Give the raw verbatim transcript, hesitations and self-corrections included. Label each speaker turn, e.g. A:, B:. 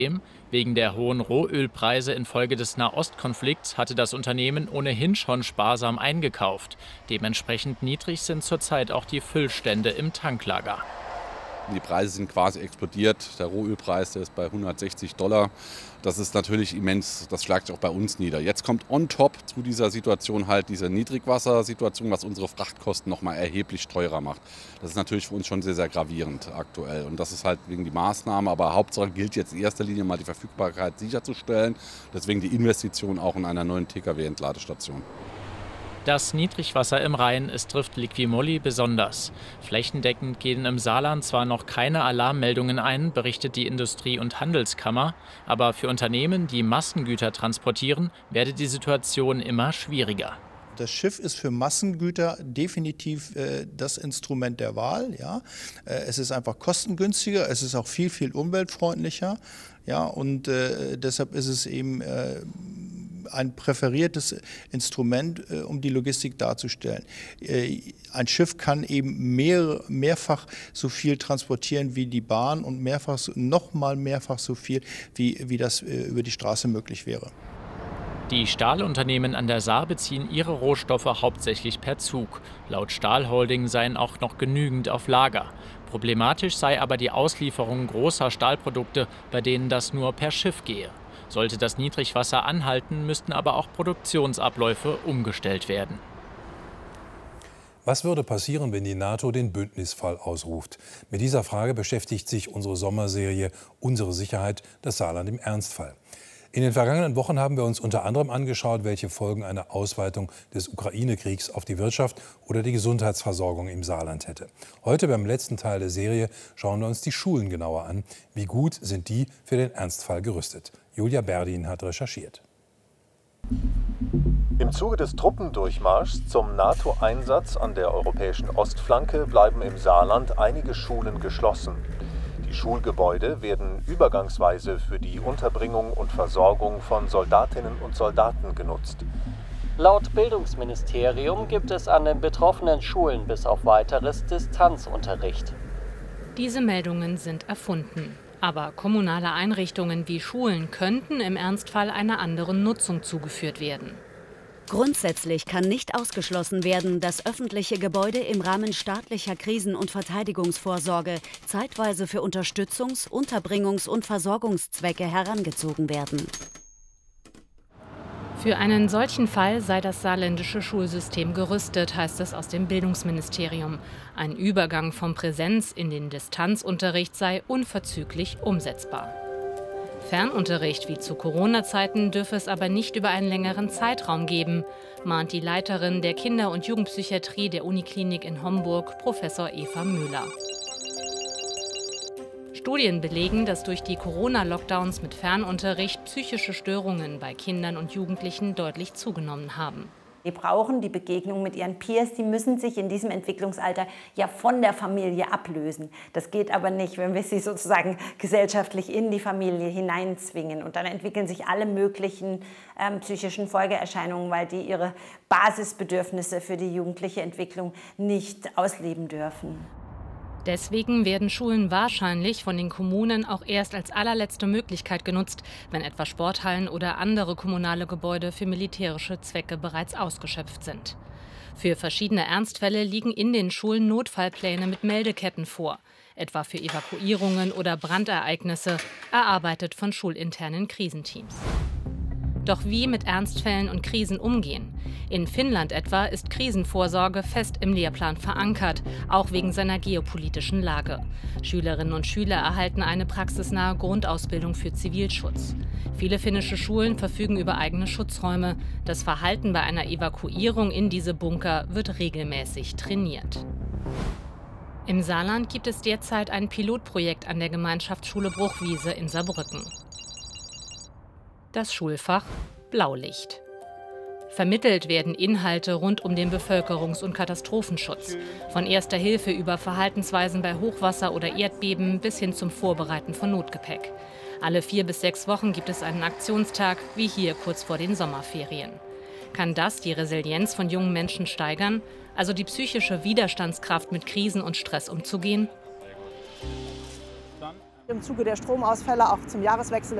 A: Wegen der hohen Rohölpreise infolge des Nahostkonflikts hatte das Unternehmen ohnehin schon sparsam eingekauft. Dementsprechend niedrig sind zurzeit auch die Füllstände im Tanklager.
B: Die Preise sind quasi explodiert. Der Rohölpreis, der ist bei hundertsechzig Dollar. Das ist natürlich immens, das schlägt sich auch bei uns nieder. Jetzt kommt on top zu dieser Situation halt diese Niedrigwassersituation, was unsere Frachtkosten noch mal erheblich teurer macht. Das ist natürlich für uns schon sehr, sehr gravierend aktuell. Und das ist halt wegen die Maßnahme, aber Hauptsache gilt jetzt in erster Linie mal die Verfügbarkeit sicherzustellen. Deswegen die Investition auch in einer neuen T K W-Entladestation.
A: Das Niedrigwasser im Rhein, es trifft Liqui-Moly besonders. Flächendeckend gehen im Saarland zwar noch keine Alarmmeldungen ein, berichtet die Industrie- und Handelskammer, aber für Unternehmen, die Massengüter transportieren, werde die Situation immer schwieriger.
C: Das Schiff ist für Massengüter definitiv äh, das Instrument der Wahl. Ja? Äh, es ist einfach kostengünstiger, es ist auch viel, viel umweltfreundlicher. Ja? Und äh, deshalb ist es eben äh, ein präferiertes Instrument, äh, um die Logistik darzustellen. Äh, ein Schiff kann eben mehr, mehrfach so viel transportieren wie die Bahn und mehrfach, noch mal mehrfach so viel, wie, wie das äh, über die Straße möglich wäre.
A: Die Stahlunternehmen an der Saar beziehen ihre Rohstoffe hauptsächlich per Zug. Laut Stahlholding seien auch noch genügend auf Lager. Problematisch sei aber die Auslieferung großer Stahlprodukte, bei denen das nur per Schiff gehe. Sollte das Niedrigwasser anhalten, müssten aber auch Produktionsabläufe umgestellt werden.
D: Was würde passieren, wenn die NATO den Bündnisfall ausruft? Mit dieser Frage beschäftigt sich unsere Sommerserie Unsere Sicherheit, das Saarland im Ernstfall. In den vergangenen Wochen haben wir uns unter anderem angeschaut, welche Folgen eine Ausweitung des Ukraine-Kriegs auf die Wirtschaft oder die Gesundheitsversorgung im Saarland hätte. Heute beim letzten Teil der Serie schauen wir uns die Schulen genauer an. Wie gut sind die für den Ernstfall gerüstet? Julia Berdin hat recherchiert.
E: Im Zuge des Truppendurchmarschs zum NATO-Einsatz an der europäischen Ostflanke bleiben im Saarland einige Schulen geschlossen. Die Schulgebäude werden übergangsweise für die Unterbringung und Versorgung von Soldatinnen und Soldaten genutzt.
F: Laut Bildungsministerium gibt es an den betroffenen Schulen bis auf weiteres Distanzunterricht.
G: Diese Meldungen sind erfunden. Aber kommunale Einrichtungen wie Schulen könnten im Ernstfall einer anderen Nutzung zugeführt werden.
H: Grundsätzlich kann nicht ausgeschlossen werden, dass öffentliche Gebäude im Rahmen staatlicher Krisen- und Verteidigungsvorsorge zeitweise für Unterstützungs-, Unterbringungs- und Versorgungszwecke herangezogen werden.
G: Für einen solchen Fall sei das saarländische Schulsystem gerüstet, heißt es aus dem Bildungsministerium. Ein Übergang vom Präsenz- in den Distanzunterricht sei unverzüglich umsetzbar. Fernunterricht wie zu Corona-Zeiten dürfe es aber nicht über einen längeren Zeitraum geben, mahnt die Leiterin der Kinder- und Jugendpsychiatrie der Uniklinik in Homburg, Professor Eva Müller. Studien belegen, dass durch die Corona-Lockdowns mit Fernunterricht psychische Störungen bei Kindern und Jugendlichen deutlich zugenommen haben.
I: Die brauchen die Begegnung mit ihren Peers, die müssen sich in diesem Entwicklungsalter ja von der Familie ablösen. Das geht aber nicht, wenn wir sie sozusagen gesellschaftlich in die Familie hineinzwingen. Und dann entwickeln sich alle möglichen ähm, psychischen Folgeerscheinungen, weil die ihre Basisbedürfnisse für die jugendliche Entwicklung nicht ausleben dürfen.
G: Deswegen werden Schulen wahrscheinlich von den Kommunen auch erst als allerletzte Möglichkeit genutzt, wenn etwa Sporthallen oder andere kommunale Gebäude für militärische Zwecke bereits ausgeschöpft sind. Für verschiedene Ernstfälle liegen in den Schulen Notfallpläne mit Meldeketten vor, etwa für Evakuierungen oder Brandereignisse, erarbeitet von schulinternen Krisenteams. Doch wie mit Ernstfällen und Krisen umgehen? In Finnland etwa ist Krisenvorsorge fest im Lehrplan verankert, auch wegen seiner geopolitischen Lage. Schülerinnen und Schüler erhalten eine praxisnahe Grundausbildung für Zivilschutz. Viele finnische Schulen verfügen über eigene Schutzräume. Das Verhalten bei einer Evakuierung in diese Bunker wird regelmäßig trainiert. Im Saarland gibt es derzeit ein Pilotprojekt an der Gemeinschaftsschule Bruchwiese in Saarbrücken. Das Schulfach Blaulicht. Vermittelt werden Inhalte rund um den Bevölkerungs- und Katastrophenschutz. Von erster Hilfe über Verhaltensweisen bei Hochwasser oder Erdbeben bis hin zum Vorbereiten von Notgepäck. Alle vier bis sechs Wochen gibt es einen Aktionstag, wie hier kurz vor den Sommerferien. Kann das die Resilienz von jungen Menschen steigern, also die psychische Widerstandskraft mit Krisen und Stress umzugehen?
J: Im Zuge der Stromausfälle auch zum Jahreswechsel